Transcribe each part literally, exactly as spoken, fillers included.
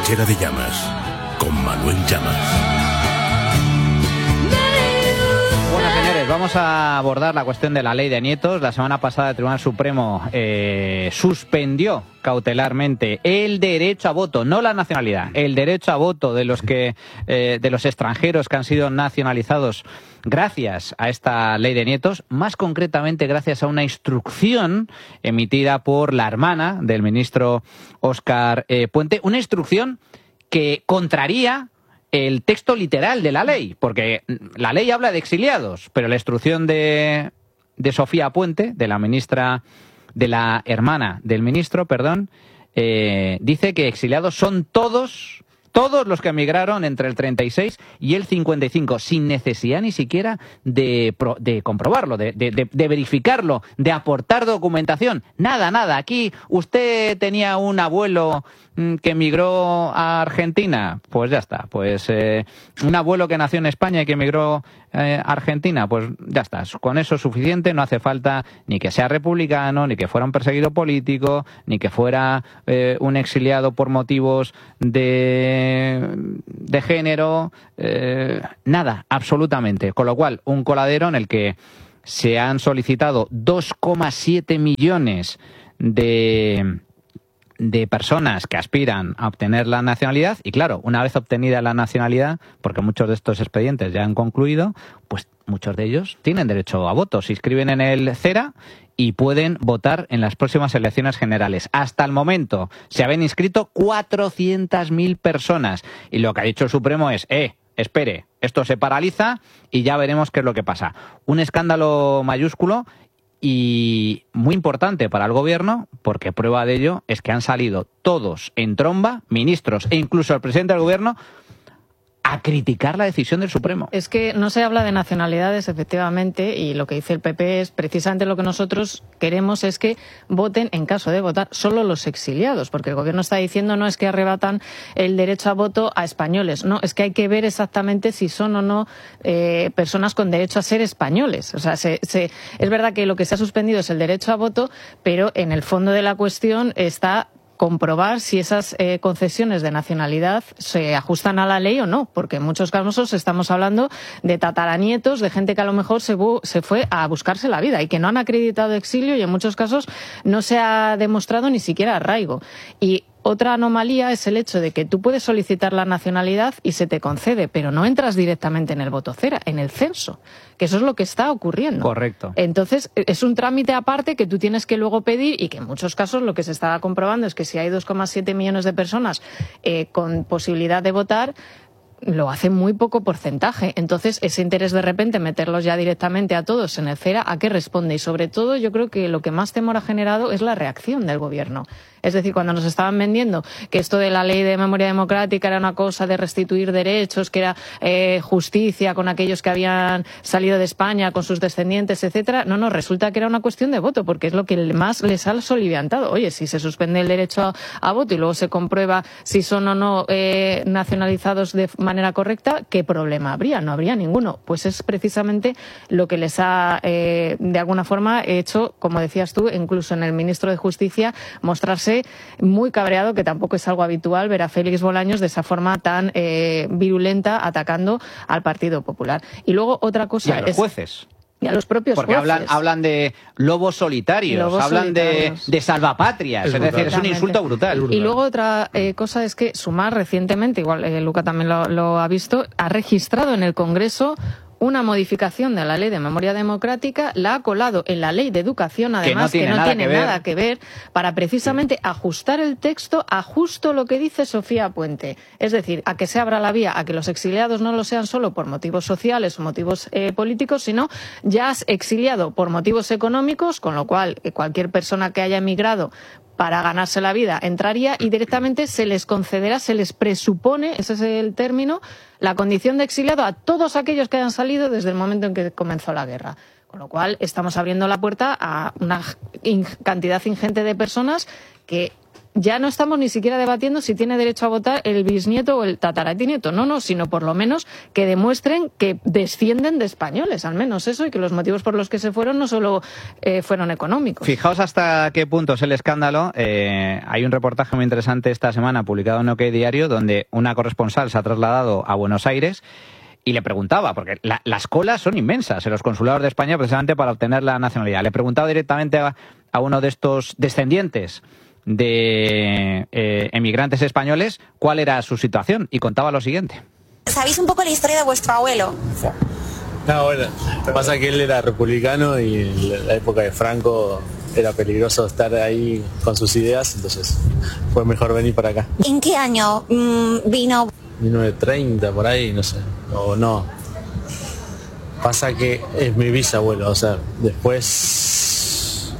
Trinchera de Llamas, con Manuel Llamas. Bueno, señores, vamos a abordar la cuestión de la ley de nietos. La semana pasada el Tribunal Supremo eh, suspendió cautelarmente el derecho a voto, no la nacionalidad, el derecho a voto de los que eh, de los extranjeros que han sido nacionalizados gracias a esta ley de nietos, más concretamente gracias a una instrucción emitida por la hermana del ministro Óscar eh, Puente, una instrucción que contraría el texto literal de la ley, porque la ley habla de exiliados, pero la instrucción de, de Sofía Puente, de la ministra, de la hermana del ministro, perdón, eh, dice que exiliados son todos, todos los que emigraron entre el treinta y seis y el cincuenta y cinco, sin necesidad ni siquiera de, de comprobarlo, de, de, de verificarlo, de aportar documentación. Nada, nada. Aquí usted tenía un abuelo que emigró a Argentina, pues ya está. Pues eh, un abuelo que nació en España y que emigró eh, a Argentina, pues ya está. Con eso es suficiente, no hace falta ni que sea republicano, ni que fuera un perseguido político, ni que fuera eh, un exiliado por motivos de, de género, eh, nada, absolutamente. Con lo cual, un coladero en el que se han solicitado dos coma siete millones de... de personas que aspiran a obtener la nacionalidad, y claro, una vez obtenida la nacionalidad, porque muchos de estos expedientes ya han concluido, pues muchos de ellos tienen derecho a voto, se inscriben en el CERA y pueden votar en las próximas elecciones generales. Hasta el momento se habían inscrito cuatrocientas mil personas, y lo que ha dicho el Supremo es, eh, espere, esto se paraliza y ya veremos qué es lo que pasa. Un escándalo mayúsculo y muy importante para el gobierno, porque prueba de ello es que han salido todos en tromba, ministros e incluso el presidente del gobierno, a criticar la decisión del Supremo. Es que no se habla de nacionalidades, efectivamente, y lo que dice el P P es precisamente lo que nosotros queremos es que voten, en caso de votar, solo los exiliados, porque el gobierno está diciendo no es que arrebatan el derecho a voto a españoles, no, es que hay que ver exactamente si son o no eh, personas con derecho a ser españoles. O sea, se, se, es verdad que lo que se ha suspendido es el derecho a voto, pero en el fondo de la cuestión está comprobar si esas eh, concesiones de nacionalidad se ajustan a la ley o no, porque en muchos casos estamos hablando de tataranietos, de gente que a lo mejor se, se fue a buscarse la vida y que no han acreditado exilio y en muchos casos no se ha demostrado ni siquiera arraigo. Y otra anomalía es el hecho de que tú puedes solicitar la nacionalidad y se te concede, pero no entras directamente en el voto cera, en el censo, que eso es lo que está ocurriendo. Correcto. Entonces, es un trámite aparte que tú tienes que luego pedir y que en muchos casos lo que se está comprobando es que si hay dos coma siete millones de personas eh, con posibilidad de votar, lo hace muy poco porcentaje. Entonces, ese interés de repente meterlos ya directamente a todos en el CERA, ¿a qué responde? Y sobre todo, yo creo que lo que más temor ha generado es la reacción del gobierno. Es decir, cuando nos estaban vendiendo que esto de la ley de memoria democrática era una cosa de restituir derechos, que era eh, justicia con aquellos que habían salido de España, con sus descendientes, etcétera, no, no, resulta que era una cuestión de voto, porque es lo que más les ha soliviantado. Oye, si se suspende el derecho a, a voto y luego se comprueba si son o no eh, nacionalizados de manera correcta, ¿qué problema habría? No habría ninguno. Pues es precisamente lo que les ha, eh, de alguna forma, hecho, como decías tú, incluso en el ministro de Justicia, mostrarse muy cabreado, que tampoco es algo habitual ver a Félix Bolaños de esa forma tan eh, virulenta atacando al Partido Popular. Y luego otra cosa... Y a los es, jueces. Y a los propios Porque jueces. hablan, hablan de lobos solitarios, lobos hablan solitarios. De, de salvapatrias, es, es decir, es un insulto brutal. Y luego otra eh, cosa es que Sumar recientemente, igual eh, Luca también lo, lo ha visto, ha registrado en el Congreso una modificación de la ley de memoria democrática, la ha colado en la ley de educación, además, que no tiene, que no nada, tiene que nada que ver, para precisamente sí. ajustar el texto a justo lo que dice Sofía Puente. Es decir, a que se abra la vía a que los exiliados no lo sean solo por motivos sociales o motivos eh, políticos, sino ya has exiliado por motivos económicos, con lo cual eh, cualquier persona que haya emigrado para ganarse la vida entraría y directamente se les concederá, se les presupone, ese es el término, la condición de exiliado a todos aquellos que hayan salido desde el momento en que comenzó la guerra. Con lo cual estamos abriendo la puerta a una in- cantidad ingente de personas que ya no estamos ni siquiera debatiendo si tiene derecho a votar el bisnieto o el tataranieto, no, no, sino por lo menos que demuestren que descienden de españoles, al menos eso, y que los motivos por los que se fueron no solo eh, fueron económicos. Fijaos hasta qué punto es el escándalo. Eh, hay un reportaje muy interesante esta semana publicado en OK Diario, donde una corresponsal se ha trasladado a Buenos Aires y le preguntaba, porque la, las colas son inmensas en los consulados de España precisamente para obtener la nacionalidad. Le preguntaba directamente a, a uno de estos descendientes de eh, emigrantes españoles cuál era su situación y contaba lo siguiente. ¿Sabéis un poco la historia de vuestro abuelo? No, bueno, pasa que él era republicano y en la época de Franco era peligroso estar ahí con sus ideas, entonces fue mejor venir para acá. ¿En qué año mmm, vino? mil novecientos treinta, por ahí, no sé, o no. Pasa que es mi bisabuelo, o sea, después...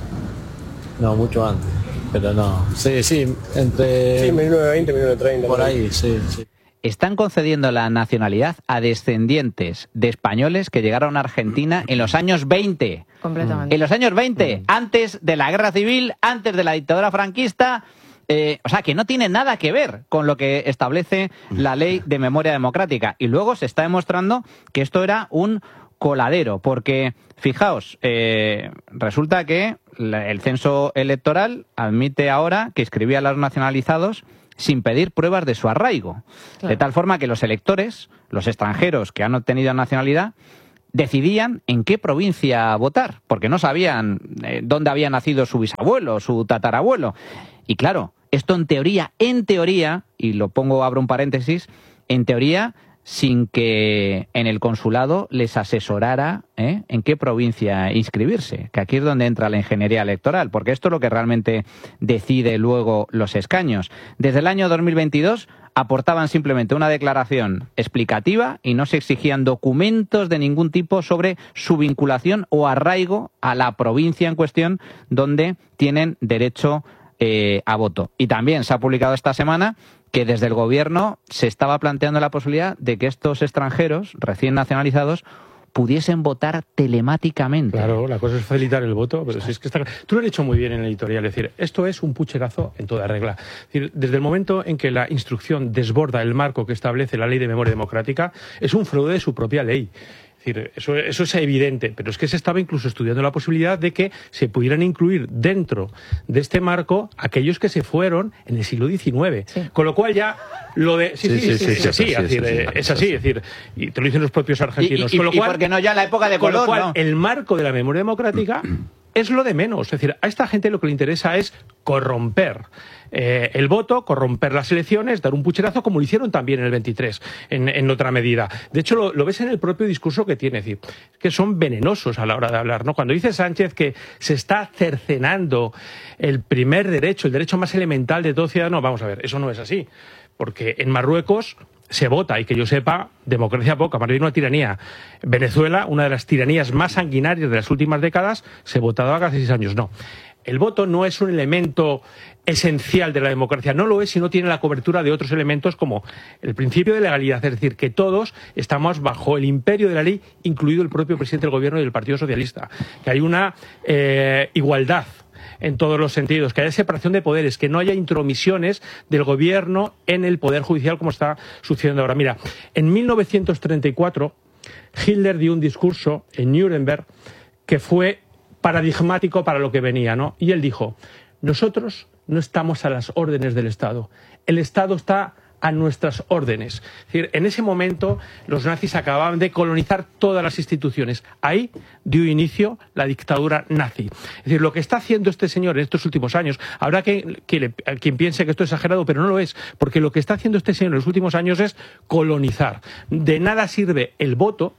No, mucho antes, pero no. Sí, sí, entre... Sí, mil novecientos veinte, mil novecientos treinta. Por ahí, sí, sí. Están concediendo la nacionalidad a descendientes de españoles que llegaron a Argentina en los años veinte. Completamente. En los años veinte, antes de la guerra civil, antes de la dictadura franquista. Eh, o sea, que no tiene nada que ver con lo que establece la ley de memoria democrática. Y luego se está demostrando que esto era un coladero, porque, fijaos, eh, resulta que la, el censo electoral admite ahora que inscribía a los nacionalizados sin pedir pruebas de su arraigo. Claro. De tal forma que los electores, los extranjeros que han obtenido nacionalidad, decidían en qué provincia votar, porque no sabían eh, dónde había nacido su bisabuelo, su tatarabuelo. Y claro, esto en teoría, en teoría, y lo pongo, abro un paréntesis, en teoría, sin que en el consulado les asesorara ¿eh? en qué provincia inscribirse, que aquí es donde entra la ingeniería electoral, porque esto es lo que realmente decide luego los escaños. Desde el año dos mil veintidós aportaban simplemente una declaración explicativa y no se exigían documentos de ningún tipo sobre su vinculación o arraigo a la provincia en cuestión donde tienen derecho eh, a voto. Y también se ha publicado esta semana que desde el gobierno se estaba planteando la posibilidad de que estos extranjeros recién nacionalizados pudiesen votar telemáticamente. Claro, la cosa es facilitar el voto, pero si es que está... Tú lo has dicho muy bien en el editorial, es decir, esto es un pucherazo en toda regla. Es decir, desde el momento en que la instrucción desborda el marco que establece la ley de memoria democrática, es un fraude de su propia ley. Es decir, eso, eso es evidente, pero es que se estaba incluso estudiando la posibilidad de que se pudieran incluir dentro de este marco aquellos que se fueron en el siglo diecinueve. Sí. Con lo cual ya lo de... Sí, sí, sí, sí, sí, sí, sí, sí, sí, es, decir, sí, sí, es así, es decir, y te lo dicen los propios argentinos. Y, y, con lo cual, y porque no ya en la época de Colón, Colón, con lo cual, ¿no? El marco de la memoria democrática es lo de menos. Es decir, a esta gente lo que le interesa es corromper eh, el voto, corromper las elecciones, dar un pucherazo, como lo hicieron también en el veintitrés, en, en otra medida. De hecho, lo, lo ves en el propio discurso que tiene, es decir, que son venenosos a la hora de hablar, ¿no? Cuando dice Sánchez que se está cercenando el primer derecho, el derecho más elemental de todo ciudadano, vamos a ver, eso no es así. Porque en Marruecos se vota, y que yo sepa, democracia poca, más bien una tiranía. Venezuela, una de las tiranías más sanguinarias de las últimas décadas, se votaba hace seis años. No. El voto no es un elemento esencial de la democracia, no lo es si no tiene la cobertura de otros elementos como el principio de legalidad, es decir, que todos estamos bajo el imperio de la ley, incluido el propio presidente del gobierno y el Partido Socialista, que hay una eh, igualdad en todos los sentidos, que haya separación de poderes, que no haya intromisiones del gobierno en el poder judicial como está sucediendo ahora. Mira, en mil novecientos treinta y cuatro Hitler dio un discurso en Nuremberg que fue paradigmático para lo que venía, ¿no? Y él dijo: nosotros no estamos a las órdenes del Estado, el Estado está a nuestras órdenes. Es decir, en ese momento los nazis acababan de colonizar todas las instituciones. Ahí dio inicio la dictadura nazi. Es decir, lo que está haciendo este señor en estos últimos años, habrá que, que le, quien piense que esto es exagerado, pero no lo es, porque lo que está haciendo este señor en los últimos años es colonizar. De nada sirve el voto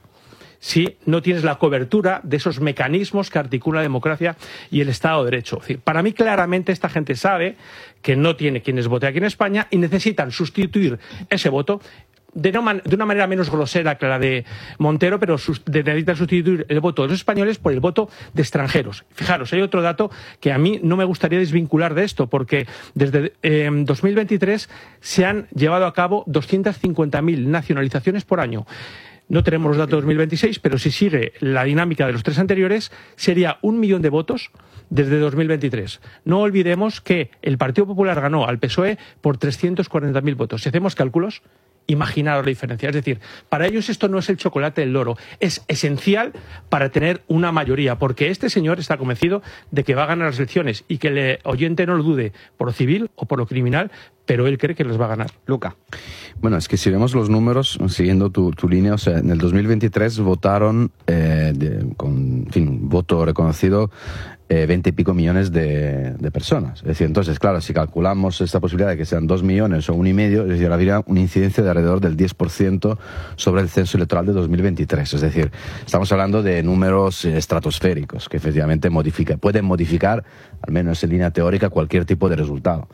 si no tienes la cobertura de esos mecanismos que articulan la democracia y el Estado de Derecho. Es decir, para mí, claramente, esta gente sabe que no tiene quienes voten aquí en España y necesitan sustituir ese voto de, no man de una manera menos grosera que la de Montero, pero sus de necesitan sustituir el voto de los españoles por el voto de extranjeros. Fijaros, hay otro dato que a mí no me gustaría desvincular de esto, porque desde eh, dos mil veintitrés se han llevado a cabo doscientas cincuenta mil nacionalizaciones por año. No tenemos los datos de dos mil veintiséis, pero si sigue la dinámica de los tres anteriores, sería un millón de votos desde dos mil veintitrés. No olvidemos que el Partido Popular ganó al P S O E por trescientos cuarenta mil votos. Si hacemos cálculos, imaginaros la diferencia. Es decir, para ellos esto no es el chocolate del loro, es esencial para tener una mayoría, porque este señor está convencido de que va a ganar las elecciones y que el oyente no lo dude por lo civil o por lo criminal, pero él cree que les va a ganar. Luca. Bueno, es que si vemos los números, siguiendo tu, tu línea, o sea, en el dos mil veintitrés votaron, eh, de, con en fin, voto reconocido, eh, veinte y pico millones de, de personas. Es decir, entonces, claro, si calculamos esta posibilidad de que sean dos millones o uno y medio, es decir, habría una incidencia de alrededor del diez por ciento sobre el censo electoral de dos mil veintitrés. Es decir, estamos hablando de números estratosféricos que efectivamente modifica, pueden modificar, al menos en línea teórica, cualquier tipo de resultado.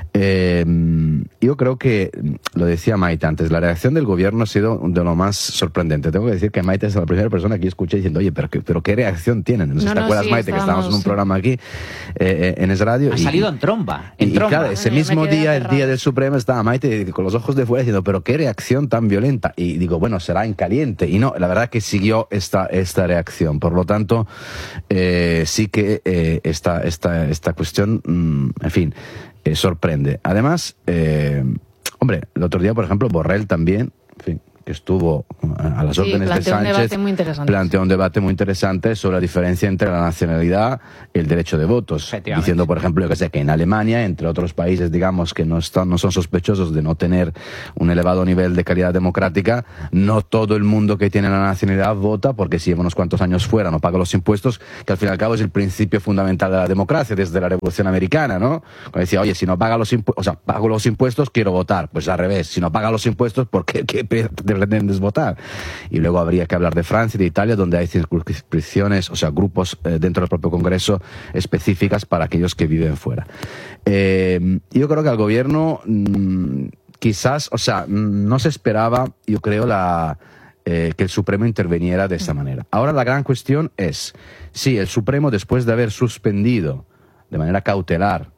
Eh, yo creo que, lo decía Maite antes, la reacción del gobierno ha sido de lo más sorprendente. Tengo que decir que Maite es la primera persona que escuché diciendo, oye, pero, pero ¿qué reacción tienen? No sé si te acuerdas, sí, Maite, estábamos... que estábamos en un programa aquí eh, en Es Radio. Ha y, salido en tromba. En y, tromba. Y claro, ese Ay, mismo día, aterrado. el día del Supremo, estaba Maite con los ojos de fuera diciendo, pero qué reacción tan violenta. Y digo, bueno, será en caliente. Y no, la verdad que siguió esta, esta reacción. Por lo tanto, eh, sí que eh, esta, esta, esta cuestión, mmm, en fin, eh, sorprende. Además, eh, hombre, el otro día, por ejemplo, Borrell también, en fin, que estuvo a las Sí, órdenes de Sánchez, planteó un debate muy interesante. planteó un debate muy interesante sobre la diferencia entre la nacionalidad y el derecho de votos, diciendo, por ejemplo, yo que sé, que en Alemania, entre otros países, digamos, que no están, no son sospechosos de no tener un elevado nivel de calidad democrática, no todo el mundo que tiene la nacionalidad vota, porque si lleva unos cuantos años fuera, no paga los impuestos, que al fin y al cabo es el principio fundamental de la democracia desde la Revolución Americana, ¿no? Cuando decía, oye, si no paga los impuestos, o sea, pago los impuestos, quiero votar. Pues al revés, si no paga los impuestos, ¿por qué, qué pretendes votar? Y luego habría que hablar de Francia y de Italia, donde hay circunscripciones, o sea, grupos eh, dentro del propio Congreso específicas para aquellos que viven fuera. Eh, yo creo que al gobierno mmm, quizás, o sea, no se esperaba, yo creo, la, eh, que el Supremo interviniera de esta manera. Ahora la gran cuestión es si el Supremo, después de haber suspendido de manera cautelar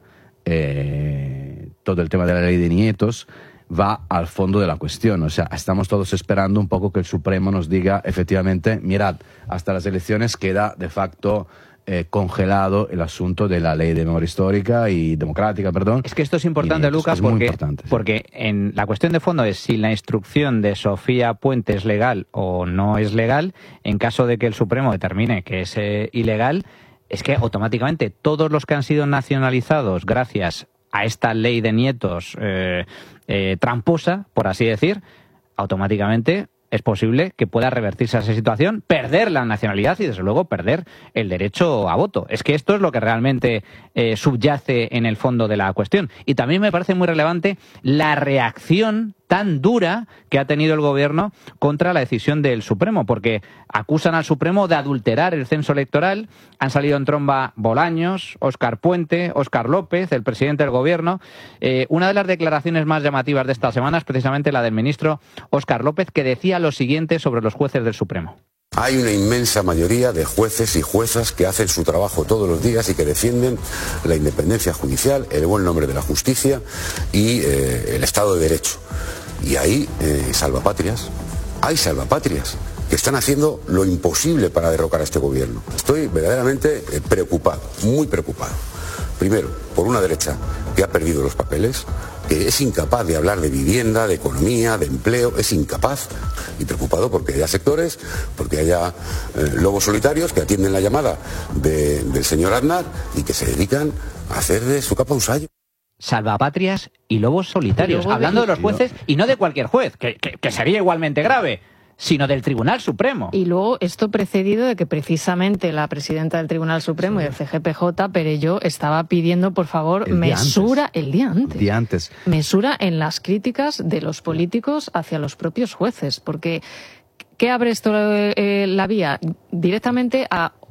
eh, todo el tema de la ley de nietos, va al fondo de la cuestión. O sea, estamos todos esperando un poco que el Supremo nos diga, efectivamente, mirad, hasta las elecciones queda de facto eh, congelado el asunto de la ley de memoria histórica y democrática, perdón. Es que esto es importante, y, Lucas, es muy porque, importante, sí. porque en la cuestión de fondo es si la instrucción de Sofía Puente es legal o no es legal. En caso de que el Supremo determine que es eh, ilegal, es que automáticamente todos los que han sido nacionalizados gracias a esta ley de nietos eh, eh, tramposa, por así decir, automáticamente es posible que pueda revertirse esa situación, perder la nacionalidad y, desde luego, perder el derecho a voto. Es que esto es lo que realmente eh, subyace en el fondo de la cuestión. Y también me parece muy relevante la reacción tan dura que ha tenido el gobierno contra la decisión del Supremo, porque acusan al Supremo de adulterar el censo electoral. Han salido en tromba Bolaños, Óscar Puente, Óscar López, el presidente del gobierno. Eh, una de las declaraciones más llamativas de esta semana es precisamente la del ministro Óscar López, que decía lo siguiente sobre los jueces del Supremo. Hay una inmensa mayoría de jueces y juezas que hacen su trabajo todos los días y que defienden la independencia judicial, el buen nombre de la justicia y eh, el Estado de Derecho. Y hay eh, salvapatrias, hay salvapatrias que están haciendo lo imposible para derrocar a este gobierno. Estoy verdaderamente eh, preocupado, muy preocupado. Primero, por una derecha que ha perdido los papeles, que es incapaz de hablar de vivienda, de economía, de empleo, es incapaz. Y preocupado porque haya sectores, porque haya eh, lobos solitarios que atienden la llamada de, del señor Aznar y que se dedican a hacer de su capa un sayo. Salvapatrias y lobos solitarios, hablando de los jueces y no de cualquier juez, que, que, que sería igualmente grave, sino del Tribunal Supremo. Y luego esto precedido de que precisamente la presidenta del Tribunal Supremo sí. y del C G P J, Perelló, estaba pidiendo, por favor, el mesura día el día antes. Día antes. Mesura en las críticas de los políticos hacia los propios jueces, porque ¿qué abre esto eh, la vía? Directamente a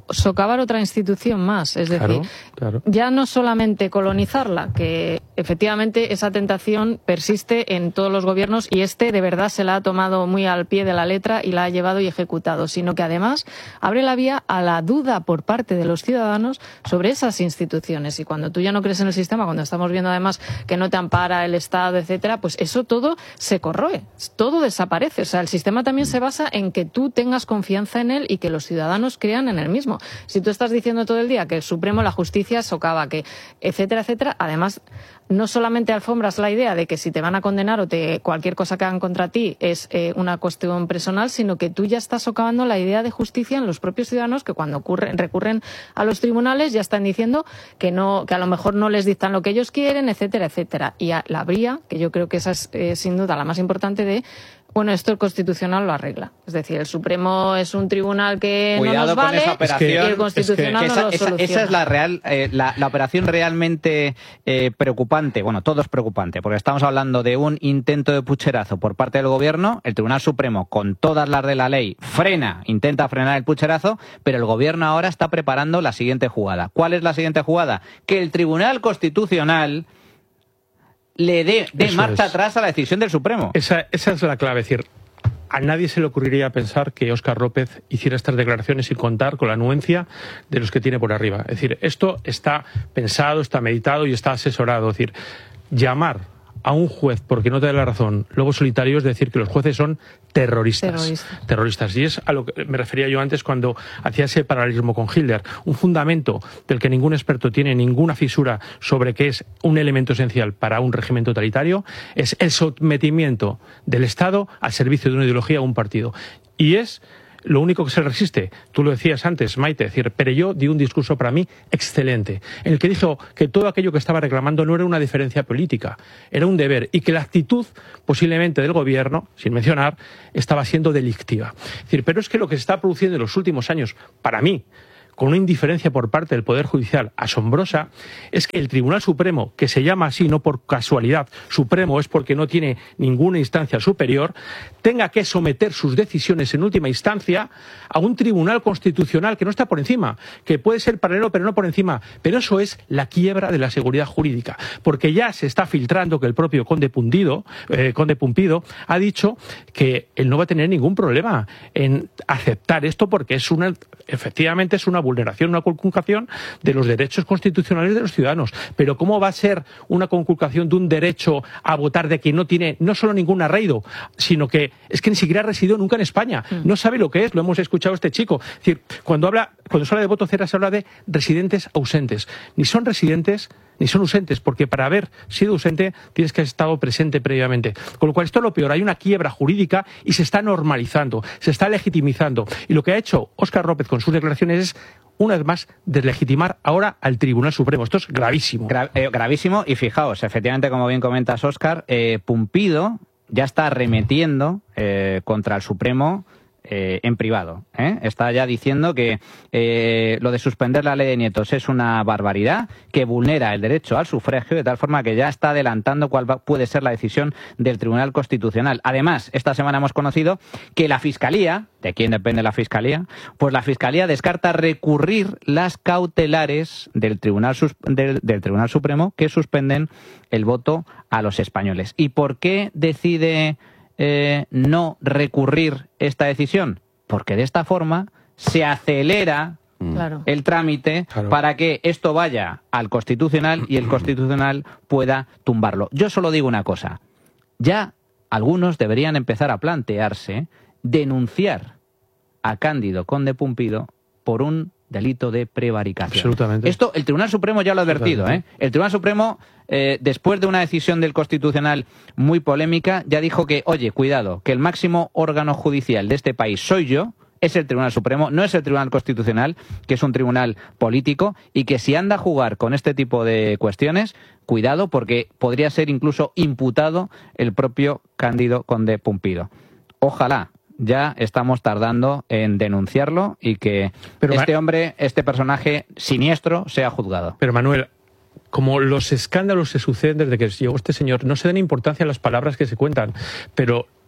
socavar otra institución más. Es decir, claro, claro. ya no solamente colonizarla, que efectivamente esa tentación persiste en todos los gobiernos y este de verdad se la ha tomado muy al pie de la letra y la ha llevado y ejecutado, sino que además abre la vía a la duda por parte de los ciudadanos sobre esas instituciones. Y cuando tú ya no crees en el sistema, cuando estamos viendo además que no te ampara el Estado, etcétera, pues eso todo se corroe, todo desaparece. O sea, el sistema también se basa en que tú tengas confianza en él y que los ciudadanos crean en él mismo. Si tú estás diciendo todo el día que el Supremo, la justicia socava, que etcétera, etcétera, además no solamente alfombras la idea de que si te van a condenar o te, cualquier cosa que hagan contra ti es eh, una cuestión personal, sino que tú ya estás socavando la idea de justicia en los propios ciudadanos que cuando ocurre, recurren a los tribunales ya están diciendo que no, que a lo mejor no les dictan lo que ellos quieren, etcétera, etcétera. Y a, la vía, que yo creo que esa es eh, sin duda la más importante de bueno, esto el Constitucional lo arregla. Es decir, el Supremo es un tribunal que Cuidado no nos vale con esa operación, y el Constitucional es que, no lo esa, soluciona. Esa es la real, eh, la, la operación realmente eh, preocupante. Bueno, todo es preocupante, porque estamos hablando de un intento de pucherazo por parte del Gobierno. El Tribunal Supremo, con todas las de la ley, frena, intenta frenar el pucherazo, pero el Gobierno ahora está preparando la siguiente jugada. ¿Cuál es la siguiente jugada? Que el Tribunal Constitucional le dé de marcha es. atrás a la decisión del Supremo. Esa, esa es la clave, es decir, a nadie se le ocurriría pensar que Óscar López hiciera estas declaraciones sin contar con la anuencia de los que tiene por arriba. Es decir, esto está pensado, está meditado y está asesorado. Es decir, llamar a un juez porque no te da la razón, lobo solitario, es decir que los jueces son terroristas. Terrorista. Terroristas. Y es a lo que me refería yo antes cuando hacía ese paralelismo con Hitler. Un fundamento del que ningún experto tiene ninguna fisura sobre que es un elemento esencial para un régimen totalitario es el sometimiento del Estado al servicio de una ideología o un partido. Y es lo único que se resiste. Tú lo decías antes, Maite, es decir, Perelló dio un discurso para mí excelente, en el que dijo que todo aquello que estaba reclamando no era una diferencia política, era un deber, y que la actitud posiblemente del gobierno, sin mencionar, estaba siendo delictiva. Es decir, pero es que lo que se está produciendo en los últimos años, para mí, con una indiferencia por parte del Poder Judicial asombrosa, es que el Tribunal Supremo, que se llama así no por casualidad, Supremo es porque no tiene ninguna instancia superior, tenga que someter sus decisiones en última instancia a un Tribunal Constitucional que no está por encima, que puede ser paralelo pero no por encima. Pero eso es la quiebra de la seguridad jurídica, porque ya se está filtrando que el propio Conde Pumpido, eh, Conde Pumpido ha dicho que él no va a tener ningún problema en aceptar esto porque es una, efectivamente es una vulneración, una conculcación de los derechos constitucionales de los ciudadanos. Pero ¿cómo va a ser una conculcación de un derecho a votar de quien no tiene no solo ningún arraigo, sino que es que ni siquiera ha residido nunca en España? No sabe lo que es, lo hemos escuchado a este chico. Es decir, cuando habla, cuando se habla de voto cero se habla de residentes ausentes. Ni son residentes ni son ausentes, porque para haber sido ausente tienes que haber estado presente previamente. Con lo cual esto es lo peor, hay una quiebra jurídica y se está normalizando, se está legitimizando. Y lo que ha hecho Óscar López con sus declaraciones es, una vez más, deslegitimar ahora al Tribunal Supremo. Esto es gravísimo. Gra eh, gravísimo, y fijaos, efectivamente, como bien comentas, Óscar, eh, Pumpido ya está arremetiendo eh, contra el Supremo Eh, en privado. ¿eh? Está ya diciendo que eh, lo de suspender la ley de nietos es una barbaridad, que vulnera el derecho al sufragio, de tal forma que ya está adelantando cuál va, puede ser la decisión del Tribunal Constitucional. Además, esta semana hemos conocido que la Fiscalía, ¿de quién depende la Fiscalía? Pues la Fiscalía descarta recurrir las cautelares del Tribunal, del, del Tribunal Supremo que suspenden el voto a los españoles. ¿Y por qué decide Eh, no recurrir esta decisión? Porque de esta forma se acelera claro. el trámite claro. para que esto vaya al Constitucional y el Constitucional pueda tumbarlo. Yo solo digo una cosa, ya algunos deberían empezar a plantearse denunciar a Cándido Conde Pumpido por un delito de prevaricación. Absolutamente. Esto el Tribunal Supremo ya lo ha advertido, ¿eh? El Tribunal Supremo, eh, después de una decisión del Constitucional muy polémica, ya dijo que, oye, cuidado, que el máximo órgano judicial de este país soy yo, es el Tribunal Supremo, no es el Tribunal Constitucional, que es un tribunal político, y que si anda a jugar con este tipo de cuestiones, cuidado, porque podría ser incluso imputado el propio Cándido Conde Pumpido. Ojalá ya estamos tardando en denunciarlo y que Pero, este hombre, este personaje siniestro, sea juzgado. Pero Manuel, como los escándalos se suceden desde que llegó este señor, no se dan importancia a las palabras que se cuentan, pero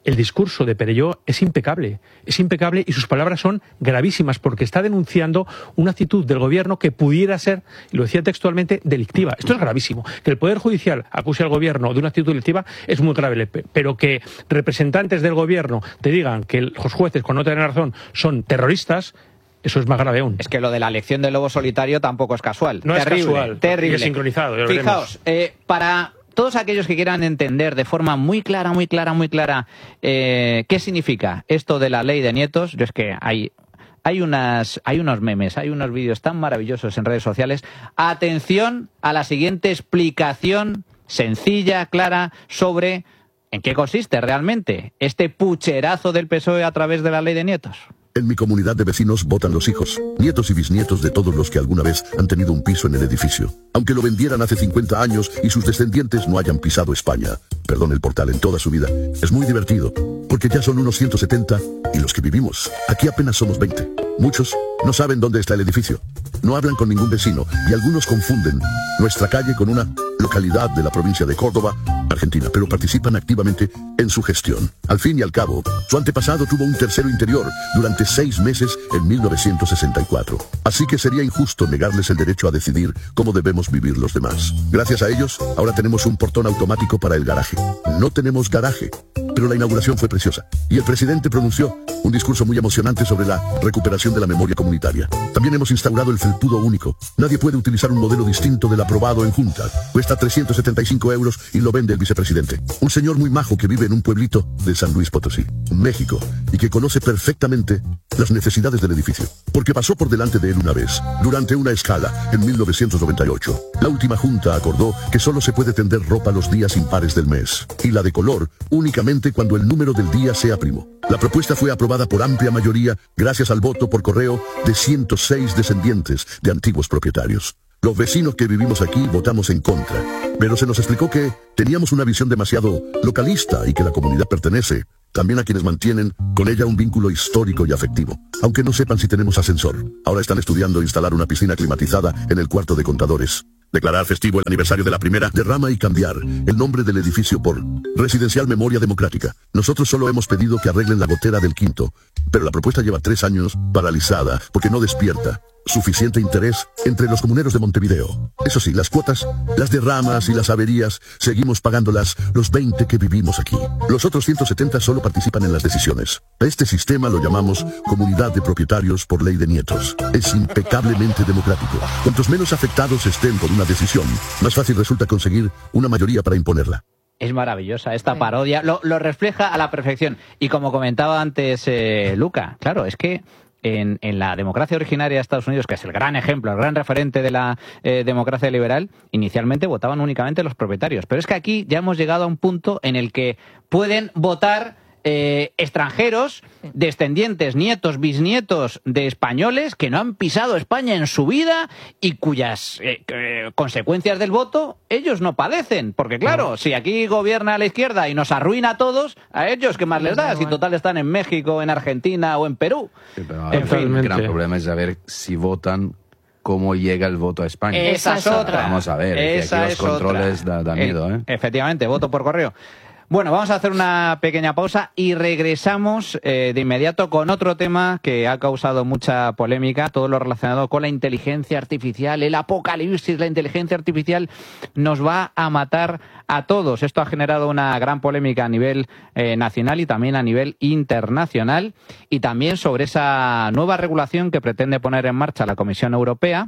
el discurso de Perelló es impecable, es impecable y sus palabras son gravísimas porque está denunciando una actitud del gobierno que pudiera ser, y lo decía textualmente, delictiva. Esto es gravísimo. Que el Poder Judicial acuse al gobierno de una actitud delictiva es muy grave, pero que representantes del gobierno te digan que los jueces, cuando no tienen razón, son terroristas, eso es más grave aún. Es que lo de la elección del lobo solitario tampoco es casual. No terrible, es casual. Terrible. Y es sincronizado. Ya Fijaos, eh, para todos aquellos que quieran entender de forma muy clara, muy clara, muy clara eh, qué significa esto de la ley de nietos, yo es que hay, hay, unas, hay unos memes, hay unos vídeos tan maravillosos en redes sociales. Atención a la siguiente explicación sencilla, clara, sobre en qué consiste realmente este pucherazo del P S O E a través de la ley de nietos. En mi comunidad de vecinos votan los hijos, nietos y bisnietos de todos los que alguna vez han tenido un piso en el edificio. Aunque lo vendieran hace cincuenta años y sus descendientes no hayan pisado España, perdón, el portal en toda su vida. Es muy divertido, porque ya son unos ciento setenta y los que vivimos aquí apenas somos veinte. Muchos no saben dónde está el edificio, no hablan con ningún vecino y algunos confunden nuestra calle con una localidad de la provincia de Córdoba, Argentina, pero participan activamente en su gestión. Al fin y al cabo, su antepasado tuvo un tercero interior durante seis meses en mil novecientos sesenta y cuatro. Así que sería injusto negarles el derecho a decidir cómo debemos vivir los demás. Gracias a ellos, ahora tenemos un portón automático para el garaje. No tenemos garaje, pero la inauguración fue preciosa. Y el presidente pronunció un discurso muy emocionante sobre la recuperación de la memoria comunitaria. También hemos instaurado el felpudo único. Nadie puede utilizar un modelo distinto del aprobado en Junta. Cuesta trescientos setenta y cinco euros y lo vende el vicepresidente. Un señor muy majo que vive en un pueblito de San Luis Potosí, México, y que conoce perfectamente las necesidades del edificio, porque pasó por delante de él una vez, durante una escala, en mil novecientos noventa y ocho. La última junta acordó que solo se puede tender ropa los días impares del mes, y la de color únicamente cuando el número del día sea primo. La propuesta fue aprobada por amplia mayoría gracias al voto por correo de ciento seis descendientes de antiguos propietarios. Los vecinos que vivimos aquí votamos en contra, pero se nos explicó que teníamos una visión demasiado localista y que la comunidad pertenece también a quienes mantienen con ella un vínculo histórico y afectivo, aunque no sepan si tenemos ascensor. Ahora están estudiando instalar una piscina climatizada en el cuarto de contadores, declarar festivo el aniversario de la primera derrama y cambiar el nombre del edificio por Residencial Memoria Democrática. Nosotros solo hemos pedido que arreglen la gotera del quinto, pero la propuesta lleva tres años paralizada porque no despierta suficiente interés entre los comuneros de Montevideo. Eso sí, las cuotas, las derramas y las averías, seguimos pagándolas los veinte que vivimos aquí. Los otros ciento setenta solo participan en las decisiones. A este sistema lo llamamos Comunidad de Propietarios por Ley de Nietos. Es impecablemente democrático. Cuantos menos afectados estén por una decisión, más fácil resulta conseguir una mayoría para imponerla. Es maravillosa esta parodia, lo, lo refleja a la perfección. Y como comentaba antes eh, Luca, claro, es que En, en la democracia originaria de Estados Unidos, que es el gran ejemplo, el gran referente de la eh, democracia liberal, inicialmente votaban únicamente los propietarios. Pero es que aquí ya hemos llegado a un punto en el que pueden votar eh, extranjeros, descendientes, nietos, bisnietos de españoles que no han pisado España en su vida y cuyas eh, eh, consecuencias del voto ellos no padecen. Porque claro, no. si aquí gobierna a la izquierda y nos arruina a todos, a ellos ¿qué más les da? Si total están en México, en Argentina o en Perú. Sí, pero en fin, el gran problema es saber si votan cómo llega el voto a España. Esa es otra. Vamos a ver, Esa que aquí es los controles otra. da, da miedo, ¿eh? Efectivamente, voto por correo. Bueno, vamos a hacer una pequeña pausa y regresamos eh, de inmediato con otro tema que ha causado mucha polémica, todo lo relacionado con la inteligencia artificial, el apocalipsis. La inteligencia artificial nos va a matar a todos. Esto ha generado una gran polémica a nivel eh, nacional y también a nivel internacional, y también sobre esa nueva regulación que pretende poner en marcha la Comisión Europea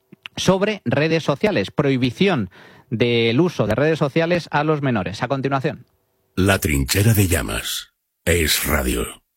sobre redes sociales, prohibición del uso de redes sociales a los menores. A continuación. La trinchera de llamas. Es radio.